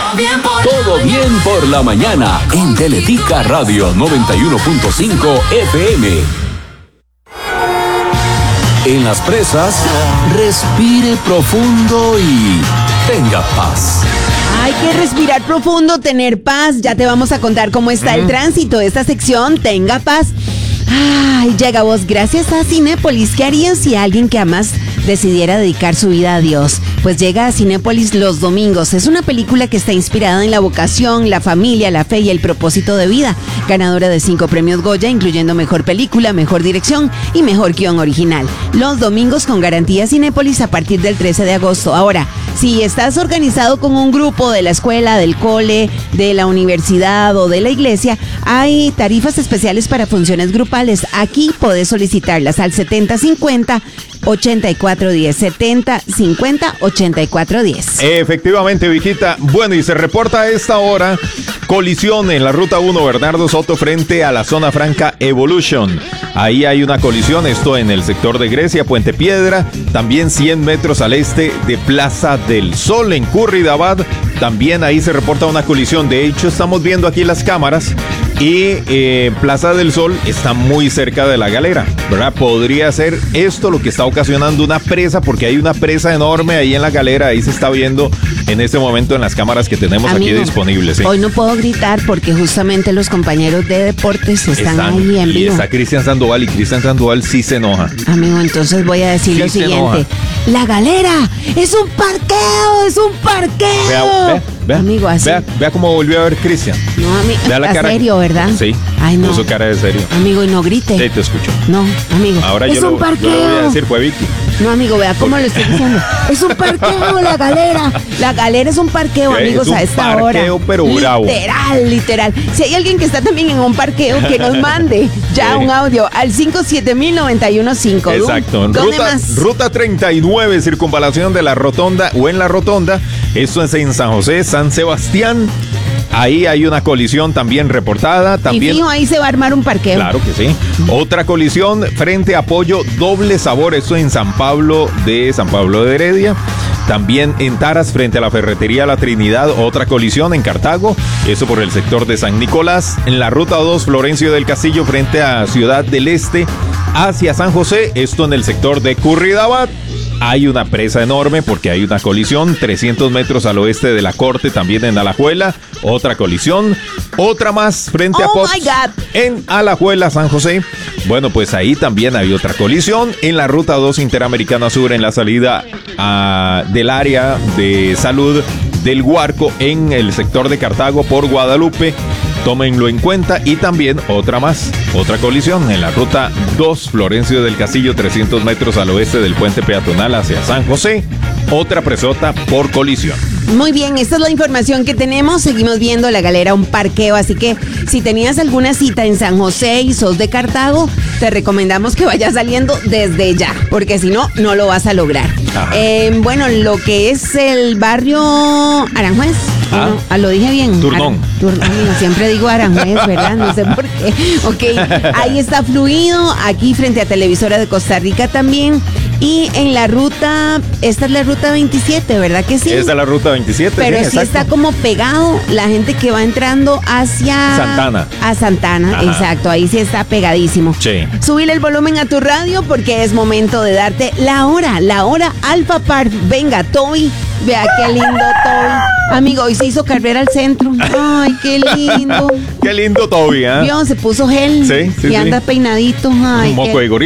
Todo bien por la mañana en Teletica Radio 91.5 FM. En las presas, respire profundo y tenga paz. Hay que respirar profundo, tener paz. Ya te vamos a contar cómo está el tránsito de esta sección. Tenga paz. Ay, llega vos gracias a Cinépolis. ¿Qué harías si alguien que amas decidiera dedicar su vida a Dios? Pues llega a Cinépolis los domingos. Es una película que está inspirada en la vocación, la familia, la fe y el propósito de vida. Ganadora de 5 premios Goya, incluyendo Mejor Película, Mejor Dirección y Mejor Guión Original. Los domingos con garantía Cinépolis a partir del 13 de agosto. Ahora, si estás organizado con un grupo de la escuela, del cole, de la universidad o de la iglesia, hay tarifas especiales para funciones grupales. Aquí podés solicitarlas al 7050-8410. 7050-8410. Efectivamente, Viquita. Bueno, y se reporta a esta hora colisión en la ruta 1 Bernardo Soto frente a la zona franca Evolution. Ahí hay una colisión, esto en el sector de Grecia, Puente Piedra, también 100 metros al este de Plaza del Sol en Curridabat. También ahí se reporta una colisión. De hecho, estamos viendo aquí las cámaras y Plaza del Sol está muy cerca de la galera, ¿verdad? Podría ser esto lo que está ocasionando una presa, porque hay una presa enorme ahí en la galera. Ahí se está viendo en este momento en las cámaras que tenemos aquí disponibles. ¿Sí? Hoy no puedo gritar porque justamente los compañeros de deportes están ahí en vivo. Y está Cristian Sandoval, y Cristian Sandoval sí se enoja. Amigo, entonces voy a decir lo siguiente. La galera es un parqueo, es un parqueo. Vea, amigo, así. Vea cómo volvió a ver Cristian. No, amigo, está serio, ¿verdad? Sí. Ay, no. Puso cara de serio. Amigo, y no grite. Sí, te escucho. No, amigo. Ahora es un parqueo. Yo lo voy a decir, fue Vicky. No, amigo, vea cómo lo estoy diciendo. Es un parqueo, la galera. La galera es un parqueo, amigos, a esta hora. Es un parqueo, pero bravo. Literal. Si hay alguien que está también en un parqueo, que nos mande ya un audio al 5700915. Exacto. Ruta 39, circunvalación de la Rotonda o en la Rotonda. Esto es en San José, San Sebastián. Ahí hay una colisión también reportada. También, y fijo, ahí se va a armar un parqueo. Claro que sí. Otra colisión frente a Pollo Doble Sabor. Esto en San Pablo de Heredia. También en Taras, frente a la ferretería La Trinidad, otra colisión en Cartago. Eso por el sector de San Nicolás. En la ruta 2, Florencio del Castillo, frente a Ciudad del Este, hacia San José. Esto en el sector de Curridabat. Hay una presa enorme porque hay una colisión. 300 metros al oeste de la Corte, también en Alajuela. Otra colisión. Otra más frente a Pops en Alajuela, San José. Bueno, pues ahí también hay otra colisión. En la ruta 2 Interamericana Sur, en la salida del área de salud del Huarco, en el sector de Cartago por Guadalupe. Tómenlo en cuenta. Y también otra colisión en la ruta 2 Florencio del Castillo, 300 metros al oeste del puente peatonal hacia San José. Otra presota por colisión. Muy bien, esta es la información que tenemos. Seguimos viendo la galera, un parqueo. Así que si tenías alguna cita en San José y sos de Cartago, te recomendamos que vayas saliendo desde ya, porque si no, no lo vas a lograr. Bueno, lo que es el barrio Aranjuez. Lo dije bien. Turnón. Siempre digo Aranjuez, ¿verdad? No sé por qué. Ok, ahí está fluido. Aquí frente a Televisora de Costa Rica también. Y en la ruta, esta es la ruta 27, ¿verdad que sí? Esta es la ruta 27, pero sí está como pegado la gente que va entrando hacia Santana. A Santana, exacto, ahí sí está pegadísimo. Sí. Subile el volumen a tu radio porque es momento de darte la hora Alfa Park. Venga, Toby, vea qué lindo Toby. Amigo, hoy se hizo carrera al centro. Ay, qué lindo. Qué lindo Toby, ¿eh? Vio, se puso gel y anda peinadito. Ay, un moco de gorila.